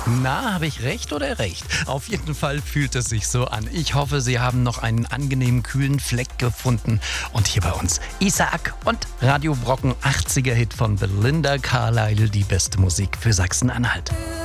Na, habe ich recht oder recht? Auf jeden Fall fühlt es sich so an. Ich hoffe, Sie haben noch einen angenehmen, kühlen Fleck gefunden. Und hier bei uns Isaac und Radio Brocken, 80er-Hit von Belinda Carlisle, die beste Musik für Sachsen-Anhalt.